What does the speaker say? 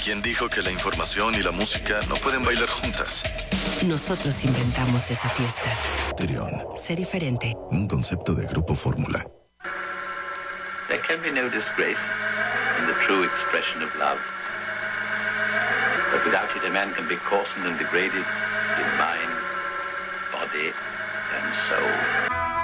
¿Quién dijo que la información y la música no pueden bailar juntas? Nosotros inventamos esa fiesta. Trión. Sé diferente. Un concepto de Grupo Fórmula. There can be no disgrace in the true expression of love. But without it, a man can be coarsened and degraded in mind, body, and soul.